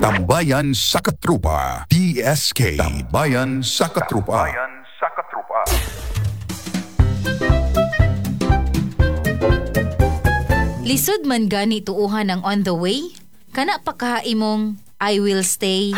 Tambayan sa Katrupa. TSK. Tambayan sa Katrupa. Lisod man gani tuuhan ng on the way, kana pa kaimong I will stay.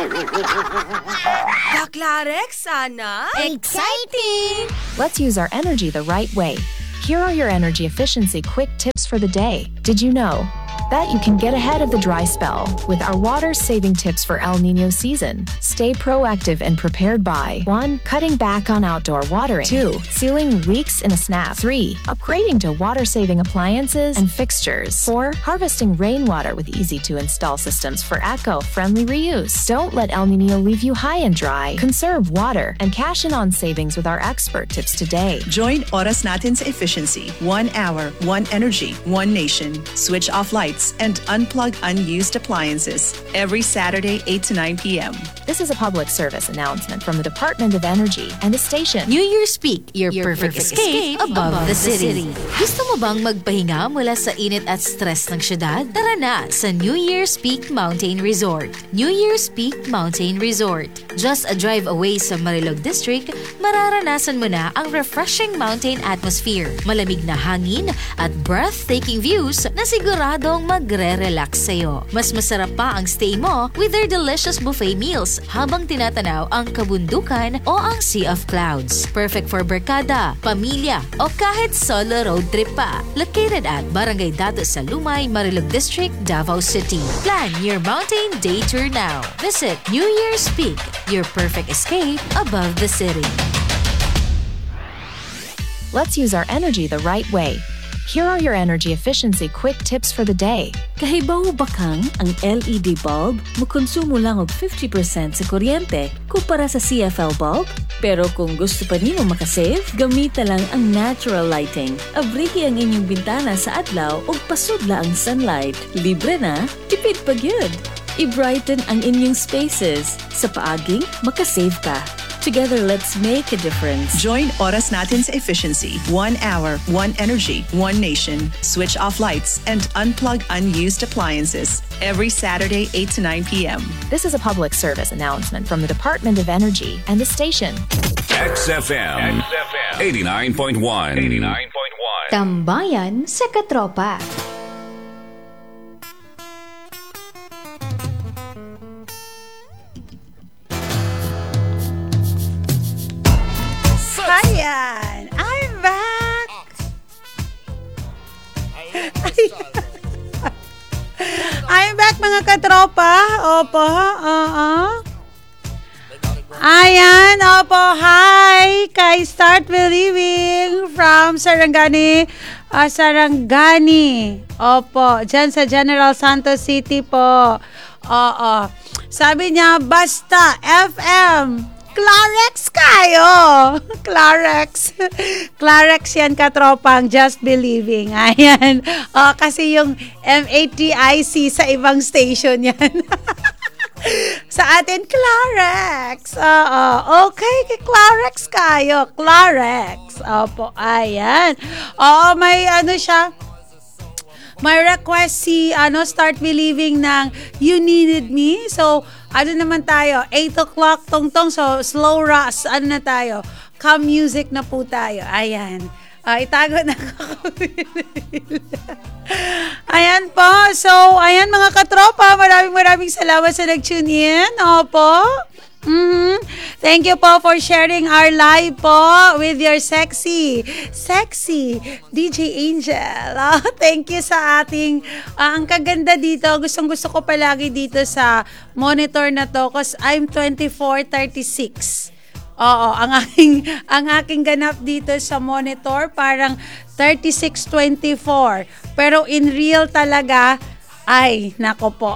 Clarix, sana? Exciting! Let's use our energy the right way. Here are your energy efficiency quick tips for the day. Did you know that you can get ahead of the dry spell with our water-saving tips for El Niño season? Stay proactive and prepared by 1. Cutting back on outdoor watering. 2. Sealing leaks in a snap. 3. Upgrading to water-saving appliances and fixtures. 4. Harvesting rainwater with easy-to-install systems for eco-friendly reuse. Don't let El Niño leave you high and dry. Conserve water and cash in on savings with our expert tips today. Join Oras Natin sa Efficiency. 1 hour, 1 energy, 1 nation. Switch off lights and unplug unused appliances every Saturday 8 to 9 p.m. This is a public service announcement from the Department of Energy and the station. New Year's Peak, your perfect escape above the city. Gusto mo bang magpahinga mula sa init at stress ng syudad? Tara na sa New Year's Peak Mountain Resort. New Year's Peak Mountain Resort. Just a drive away sa Marilog District, mararanasan mo na ang refreshing mountain atmosphere, malamig na hangin at breathtaking views na siguradong magre-relax sa'yo. Mas masarap pa ang stay mo with their delicious buffet meals habang tinatanaw ang kabundukan o ang Sea of Clouds. Perfect for barkada, pamilya o kahit solo road trip pa. Located at Barangay Dato sa Lumay, Marilog District, Davao City. Plan your mountain day tour now. Visit New Year's Peak, your perfect escape above the city. Let's use our energy the right way. Here are your energy efficiency quick tips for the day. Kahibaw bakang ang LED bulb mukonsumo lang og 50% sa kuryente kumpara sa CFL bulb? Pero kung gusto pa nimo makasave, gamita lang ang natural lighting. Abrihi ang inyong bintana sa adlaw ug pasudla ang sunlight. Libre na, tipid pa gyud. I-brighten ang inyong spaces. Sa paaging, makasave ka. Together, let's make a difference. Join Oras Natin sa Efficiency. 1 hour, 1 energy, 1 nation. Switch off lights and unplug unused appliances every Saturday 8 to 9 p.m. This is a public service announcement from the Department of Energy and the station. XFM 89.1. Tambayan sa Katropa. Ayan, I'm back! I'm back mga katropa. Opo, Ayan, opo, hi! Kay Start Believing from Sarangani. Opo, dyan sa General Santos City po. Oo. Sabi niya, basta FM. Clarix kayo! Clarix yan katropang Just Believing. Ayan. Kasi yung MATIC sa ibang station yan. Sa atin, Clarix. Okay, kay Clarix kayo. Clarix. Opo, ayan. May ano siya. May request si Start Believing ng You Needed Me. So, naman tayo? 8 o'clock, tongtong. So, slow rush. Na tayo? Calm music na po tayo. Ayan. Itago na ko. Ayan po. So, ayan mga katropa. Maraming salamat sa nag-tune in. Opo. Thank you po for sharing our live po with your sexy DJ Angel. Thank you sa ating ang kaganda dito. Gustong-gusto ko palagi dito sa monitor na to kasi I'm 24:36. Oo, ang aking ganap dito sa monitor parang 36:24. Pero in real talaga ay nako po.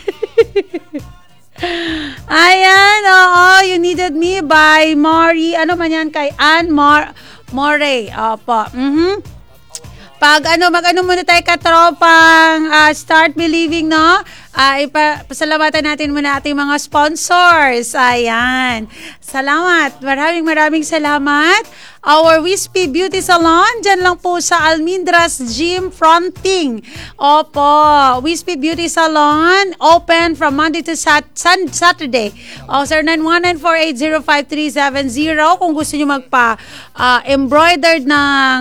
Ayan, You Needed Me by Maury. Ano man yan kay Anne Moray. Opo. Mag-ano muna tayo katropang Start Believing, no? Pasalamatan natin muna ating mga sponsors. Ayan. Salamat. Maraming salamat. Our Wispy Beauty Salon, dyan lang po sa Almindras Gym Fronting. Opo, Wispy Beauty Salon, open from Monday to Saturday. Sir, 919-480-5370. Kung gusto nyo embroidered ng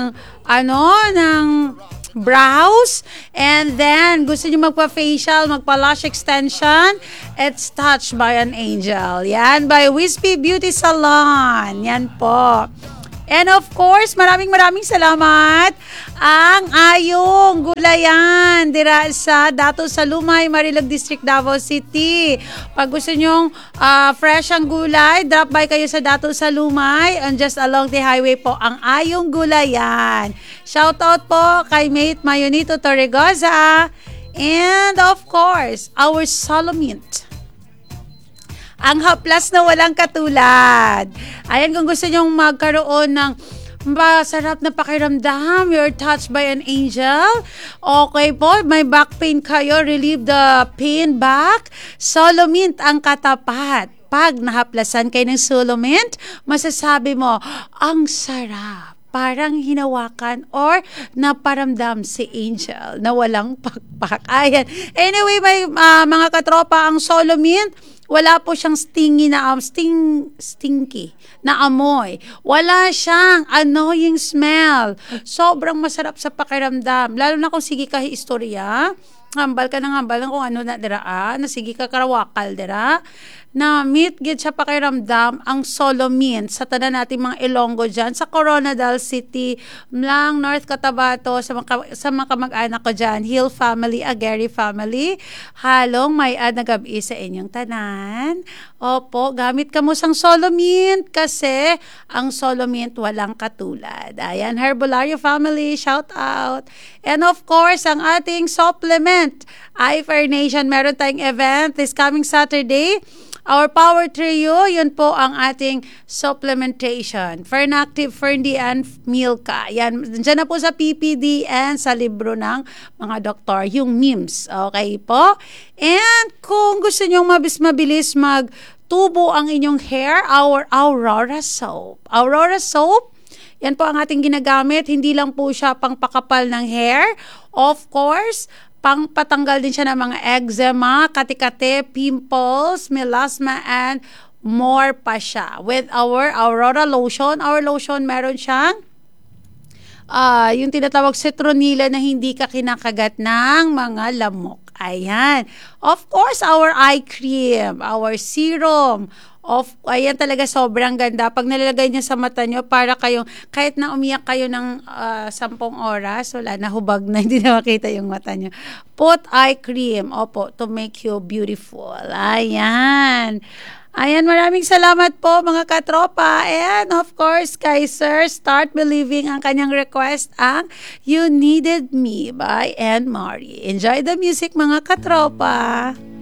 brows, and then gusto nyo magpa-facial, magpa-lash extension, it's touched by an angel. Yan, by Wispy Beauty Salon. Yan po. And of course, maraming salamat ang Ayong Gulayan dira sa Dato Salumay, Marilog District, Davao City. Pag gusto nyong fresh ang gulay, drop by kayo sa Dato Salumay, and just along the highway po ang Ayong Gulayan. Shoutout po kay Mate Mayonito Torregoza, and of course, our Solomint, ang haplas na walang katulad. Ayan, kung gusto nyong magkaroon ng masarap na pakiramdam, you're touched by an angel. Okay po, may back pain kayo, relieve the pain back. Solomint ang katapat. Pag nahaplasan kayo ng Solomint, masasabi mo, ang sarap. Parang hinawakan or naparamdam si angel na walang pakpak. Ayan. Anyway, may mga katropa, ang Solomint, wala po siyang stinky na amoy. Wala siyang annoying smell. Sobrang masarap sa pakiramdam. Lalo na kung sige ka istorya, hambal ka ng hambal kung ano na dira, na sige ka karawakal dira, na meet gid siya pakiramdam ang Solomint sa tanan nating mga Ilonggo dyan, sa Coronadal City, Mlang, North Cotabato, sa mga kamag-anak ko dyan, Hill family, Aguirre family, halong may nagabi sa inyong tanan. Opo, gamit ka mo sang Solomint kasi ang Solomint walang katulad. Ayan, Herbolario family, shout out. And of course, ang ating supplement, iFair Nation, meron tayong event this coming Saturday. Our Power Trio, yun po ang ating supplementation. Fernactive, Ferndi, and Milka. Yan, dyan na po sa PPD and sa libro ng mga doktor, yung memes. Okay po? And kung gusto nyong mabilis magtubo ang inyong hair, our Aurora Soap. Aurora Soap, yan po ang ating ginagamit. Hindi lang po siya pang pakapal ng hair. Of course, pang-patanggal din siya ng mga eczema, kati-kati, pimples, melasma, and more pa siya. With our Aurora Lotion, our lotion meron siyang yung tinatawag citronella na hindi ka kinakagat ng mga lamok. Ayan. Of course, our eye cream, our serum, ayan talaga sobrang ganda. Pag nilalagay niya sa mata nyo, para kayong, kahit na umiyak kayo ng 10 oras, wala na, hubag na, hindi na makita yung mata nyo. Put eye cream, opo, to make you beautiful. Ayan. Ayan, maraming salamat po mga katropa. And of course, kay Sir Start Believing, ang kanyang request ang You Needed Me by Anne Marie. Enjoy the music mga katropa.